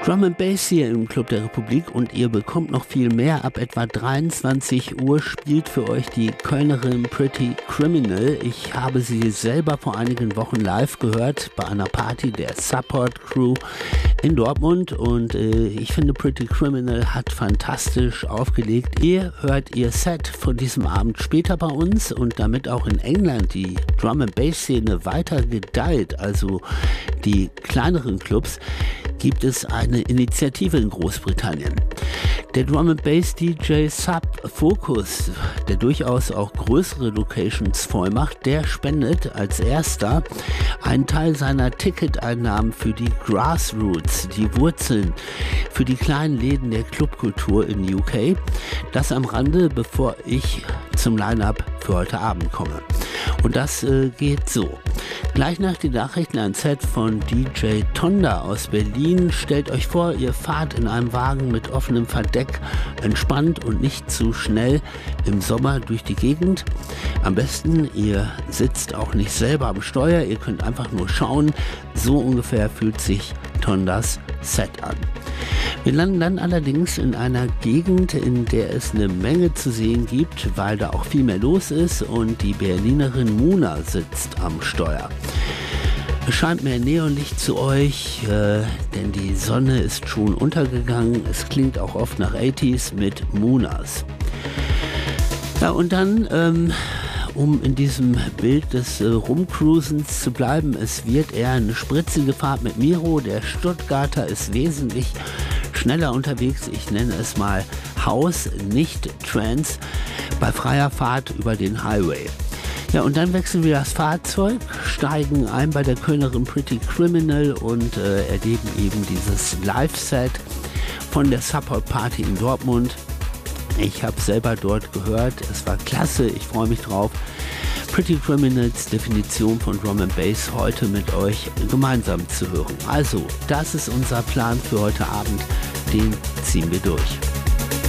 Drum and Bass hier im Club der Republik und ihr bekommt noch viel mehr. Ab etwa 23 Uhr spielt für euch die Kölnerin Pretty Criminal. Ich habe sie selber vor einigen Wochen live gehört bei einer Party der Support Crew in Dortmund und ich finde, Pretty Criminal hat fantastisch aufgelegt. Ihr hört ihr Set von diesem Abend später bei uns und damit auch in England die Drum and Bass Szene weiter gedeiht, also die kleineren Clubs, gibt es eine Initiative in Großbritannien. Der Drum and Bass DJ Sub Focus, der durchaus auch größere Locations vollmacht, der spendet als erster einen Teil seiner Ticketeinnahmen für die Grassroots, die Wurzeln, für die kleinen Läden der Clubkultur in UK. Das am Rande, bevor ich zum Line-Up für heute Abend komme. Und das geht so. Gleich nach den Nachrichten ein Set von DJ Tonda aus Berlin. Stellt euch vor, ihr fahrt in einem Wagen mit offenem Verdeck, entspannt und nicht zu schnell im Sommer durch die Gegend. Am besten, ihr sitzt auch nicht selber am Steuer, ihr könnt einfach nur schauen. So ungefähr fühlt sich Tondas Set an. Wir landen dann allerdings in einer Gegend, in der es eine Menge zu sehen gibt, weil da auch viel mehr los ist und die Berlinerin Muna sitzt am Steuer. Es scheint mehr Neonlicht zu euch, denn die Sonne ist schon untergegangen. Es klingt auch oft nach 80s mit Munas. Ja, und dann, um in diesem Bild des Rumcruisens zu bleiben, es wird eher eine spritzige Fahrt mit Miro. Der Stuttgarter ist wesentlich schneller unterwegs. Ich nenne es mal House, nicht Trance, bei freier Fahrt über den Highway. Ja, und dann wechseln wir das Fahrzeug, steigen ein bei der Kölnerin Pretty Criminal und erleben eben dieses Live-Set von der Support Party in Dortmund. Ich habe selber dort gehört, es war klasse, ich freue mich drauf. Pretty Criminals Definition von Drum and Bass heute mit euch gemeinsam zu hören. Also, das ist unser Plan für heute Abend, den ziehen wir durch.